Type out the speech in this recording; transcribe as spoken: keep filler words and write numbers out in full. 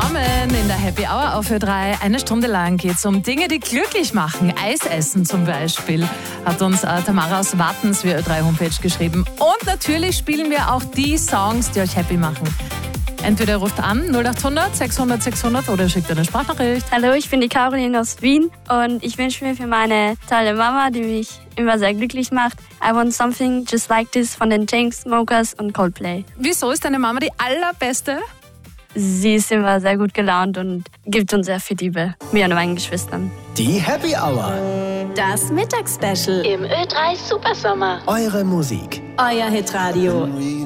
Norman in der Happy Hour auf Ö drei. Eine Stunde lang geht es um Dinge, die glücklich machen. Eis essen zum Beispiel, hat uns äh, Tamara aus Wattens via Ö drei Homepage geschrieben. Und natürlich spielen wir auch die Songs, die euch happy machen. Entweder ruft an null acht hundert sechshundert sechshundert oder schickt eine Sprachnachricht. Hallo, ich bin die Caroline aus Wien und ich wünsche mir für meine tolle Mama, die mich immer sehr glücklich macht, I Want Something Just Like This von den Chainsmokers und Coldplay. Wieso ist deine Mama die allerbeste? Sie ist immer sehr gut gelaunt und gibt uns sehr viel Liebe, mir und meinen Geschwistern. Die Happy Hour. Das Mittagsspecial im Ö drei Supersommer. Eure Musik. Euer Hitradio.